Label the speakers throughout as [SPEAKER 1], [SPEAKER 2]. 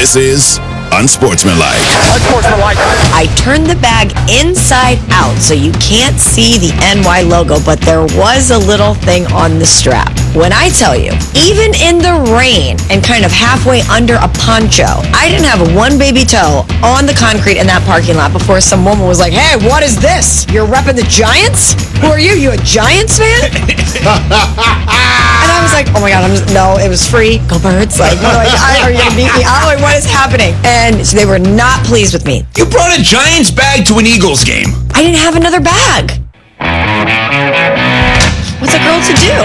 [SPEAKER 1] This is Unsportsmanlike.
[SPEAKER 2] I turned the bag inside out so you can't see the NY logo, but there was a little thing on the strap. When I tell you, even in the rain and kind of halfway under a poncho, I didn't have one baby toe on the concrete in that parking lot before some woman was like, "Hey, what is this? You're repping the Giants? Who are you? You a Giants fan?" And I was like, "Oh my God, no, it was free. Go Birds." Like, what are you going to beat me? I'm like, what is happening? And so they were not pleased with me.
[SPEAKER 1] You brought a Giants bag to an Eagles game.
[SPEAKER 2] I didn't have another bag. What's a girl to do?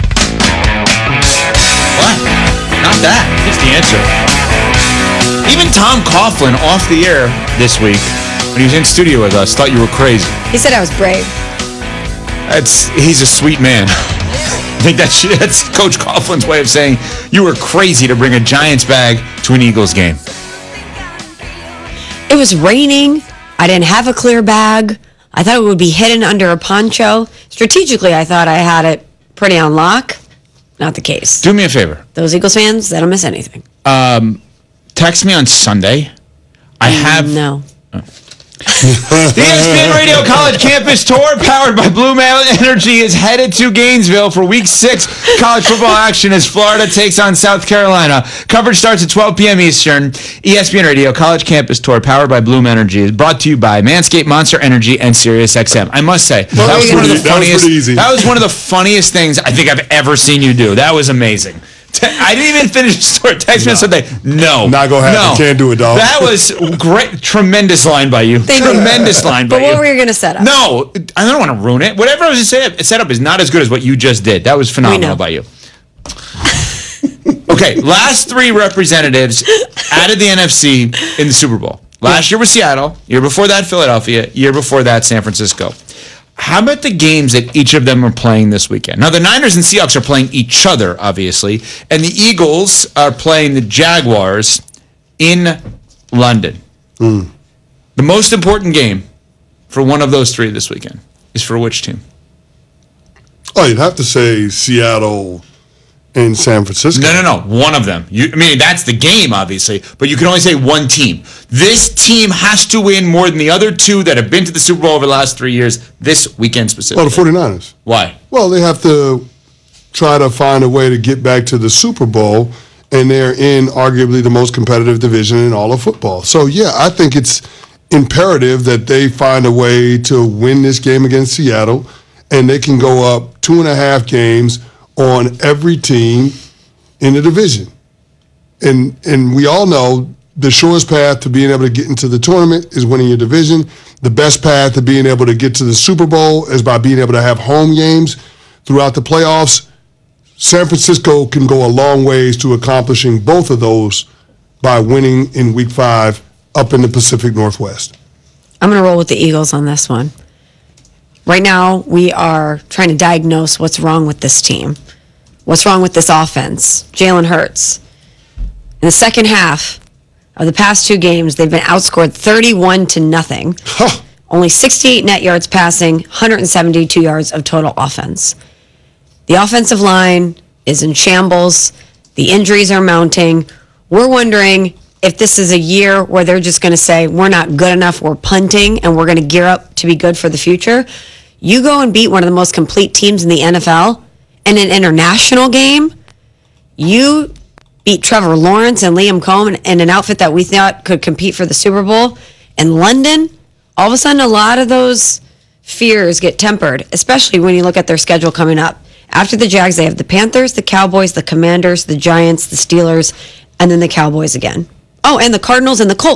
[SPEAKER 3] What? Not that. That's the answer. Even Tom Coughlin off the air this week, when he was in studio with us, thought you were crazy.
[SPEAKER 2] He said I was brave.
[SPEAKER 3] He's a sweet man. I think that's Coach Coughlin's way of saying you were crazy to bring a Giants bag to an Eagles game.
[SPEAKER 2] It was raining. I didn't have a clear bag. I thought it would be hidden under a poncho. Strategically, I thought I had it pretty on lock. Not the case.
[SPEAKER 3] Do me a favor.
[SPEAKER 2] Those Eagles fans, they don't miss anything.
[SPEAKER 3] Text me on Sunday.
[SPEAKER 2] No.
[SPEAKER 3] The ESPN Radio College Campus Tour, powered by Blue Mountain Energy, is headed to Gainesville for Week 6 college football action as Florida takes on South Carolina. Coverage starts at 12 p.m. Eastern. ESPN Radio College Campus Tour, powered by Blue Mountain Energy, is brought to you by Manscaped, Monster Energy, and SiriusXM. I must say, that was one of the funniest things I think I've ever seen you do. That was amazing. I didn't even finish the story. Text me on Sunday. No.
[SPEAKER 4] Not going to happen.
[SPEAKER 3] No.
[SPEAKER 4] Can't do it, dog.
[SPEAKER 3] That was great. Tremendous line by you. Tremendous line by you.
[SPEAKER 2] But what were you going to set up?
[SPEAKER 3] No. I don't want to ruin it. Whatever I was going to set up is not as good as what you just did. That was phenomenal by you. Okay. Last three representatives added the NFC in the Super Bowl. Last year was Seattle. Year before that, Philadelphia. Year before that, San Francisco. How about the games that each of them are playing this weekend? Now, the Niners and Seahawks are playing each other, obviously, and the Eagles are playing the Jaguars in London. The most important game for one of those three this weekend is for which team?
[SPEAKER 4] Oh, you'd have to say Seattle and San Francisco.
[SPEAKER 3] No. One of them. That's the game, obviously, but you can only say one team. This team has to win more than the other two that have been to the Super Bowl over the last 3 years, this weekend specifically.
[SPEAKER 4] Oh, the 49ers.
[SPEAKER 3] Why?
[SPEAKER 4] Well, they have to try to find a way to get back to the Super Bowl, and they're in arguably the most competitive division in all of football. So, yeah, I think it's imperative that they find a way to win this game against Seattle, and they can go up 2.5 games on every team in the division. And we all know the shortest path to being able to get into the tournament is winning your division. The best path to being able to get to the Super Bowl is by being able to have home games throughout the playoffs. San Francisco can go a long ways to accomplishing both of those by winning in Week 5 up in the Pacific Northwest.
[SPEAKER 2] I'm going to roll with the Eagles on this one. Right now, we are trying to diagnose what's wrong with this team. What's wrong with this offense? Jalen Hurts. In the second half of the past 2 games, they've been outscored 31-0.
[SPEAKER 4] Huh.
[SPEAKER 2] Only 68 net yards passing, 172 yards of total offense. The offensive line is in shambles. The injuries are mounting. We're wondering if this is a year where they're just going to say, we're not good enough, we're punting, and we're going to gear up to be good for the future. You go and beat one of the most complete teams in the NFL in an international game. You beat Trevor Lawrence and Liam Cohen in an outfit that we thought could compete for the Super Bowl in London. All of a sudden, a lot of those fears get tempered, especially when you look at their schedule coming up. After the Jags, they have the Panthers, the Cowboys, the Commanders, the Giants, the Steelers, and then the Cowboys again. Oh, and the Cardinals and the Colts.